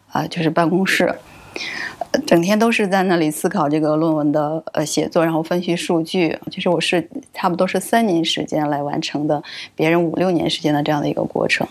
就是办公室，整天都是在那里思考这个论文的写作，然后分析数据。就是我是差不多是3年时间来完成的，别人5、6年时间的这样的一个过程。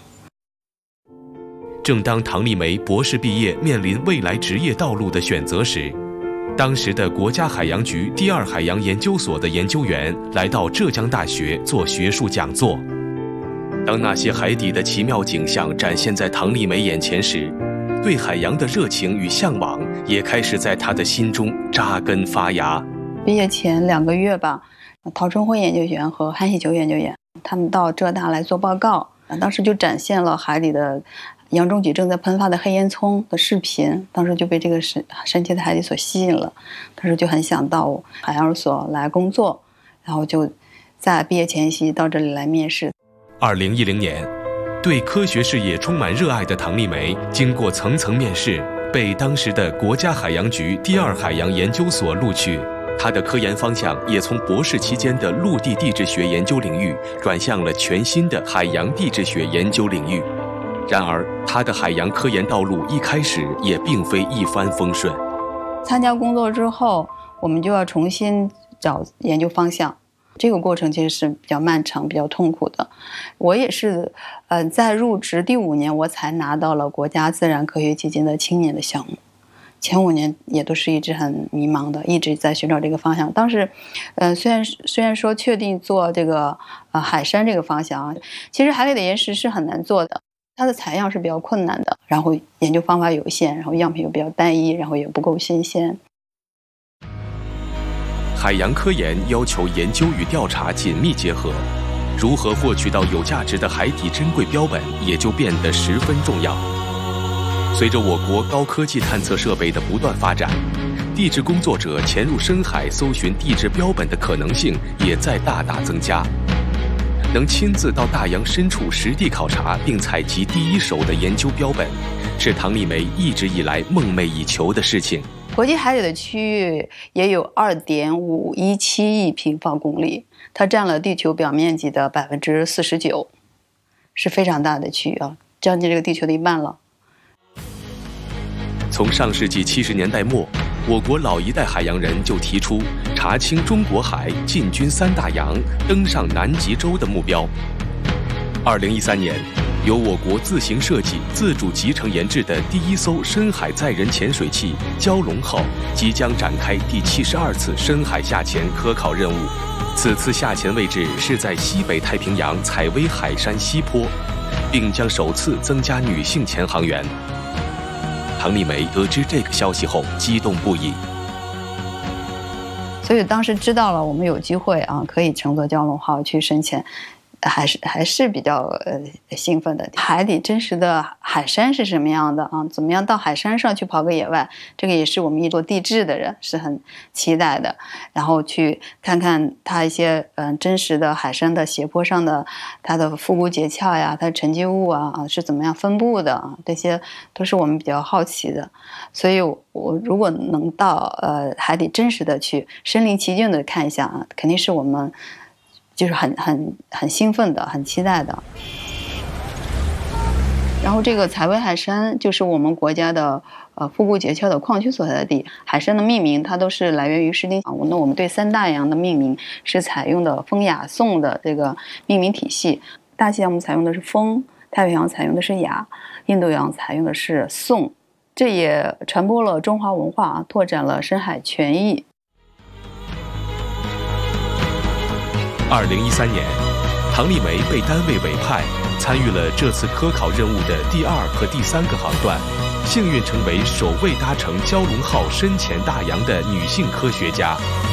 正当唐丽梅博士毕业面临未来职业道路的选择时，当时的国家海洋局第2海洋研究所的研究员来到浙江大学做学术讲座。当那些海底的奇妙景象展现在唐丽梅眼前时，对海洋的热情与向往也开始在她的心中扎根发芽。 毕业前2个月吧，陶春辉研究员和韩喜球研究员他们到浙大来做报告，当时就展现了海底的洋中脊正在喷发的黑烟囱的视频，当时就被这个神奇的海底所吸引了，当时就很想到海洋所来工作，然后就在毕业前夕到这里来面试。 2010年，对科学事业充满热爱的唐丽梅，经过层层面试，被当时的国家海洋局第2海洋研究所录取。她的科研方向也从博士期间的陆地地质学研究领域转向了全新的海洋地质学研究领域。然而，她的海洋科研道路一开始也并非一帆风顺。 参加工作之后，我们就要重新找研究方向。这个过程其实是比较漫长、比较痛苦的。我也是，在入职第5年，我才拿到了国家自然科学基金的青年的项目。前5年也都是一直很迷茫的，一直在寻找这个方向。当时，虽然说确定做这个海参这个方向，其实海里的岩石是很难做的，它的采样是比较困难的，然后研究方法有限，然后样品又比较单一，然后也不够新鲜。 海洋科研要求研究与调查紧密结合，如何获取到有价值的海底珍贵标本也就变得十分重要。随着我国高科技探测设备的不断发展，地质工作者潜入深海搜寻地质标本的可能性也在大大增加。能亲自到大洋深处实地考察并采集第一手的研究标本，是唐丽梅一直以来梦寐以求的事情。 国际海里的区域也有2.517亿平方公里，它占了地球表面积的49%，是非常大的区域啊，将近这个地球的一半了。 从上世纪70年代末，我国老一代海洋人就提出查清中国海、进军3大洋、登上南极洲的目标。2013年，由我国自行设计、自主集成研制的第1艘深海载人潜水器“蛟龙号”即将展开第72次深海下潜科考任务。此次下潜位置是在西北太平洋采薇海山西坡，并将首次增加女性潜航员。唐丽梅得知这个消息后，激动不已。 所以当时知道了我们有机会可以乘坐蛟龙号去深潜，还是比较兴奋的。海底真实的海山是什么样的怎么样到海山上去跑个野外，这个也是我们一做地质的人是很期待的。然后去看看它一些真实的海山的斜坡上的它的腹股结壳呀，它的沉积物是怎么样分布的这些都是我们比较好奇的。所以我如果能到海底真实的去身临其境的看一下肯定是我们就是很兴奋的，很期待的。然后这个采薇海山就是我们国家的腹股结壳的矿区所在地。海山的命名它都是来源于诗经那我们对3大洋的命名是采用的风雅颂的这个命名体系。大西洋我们采用的是风，太平洋采用的是雅，印度洋采用的是颂。这也传播了中华文化拓展了深海权益。 2013年，唐丽梅被单位委派参与了这次科考任务的第2和第3个航段，幸运成为首位搭乘蛟龙号深潜大洋的女性科学家。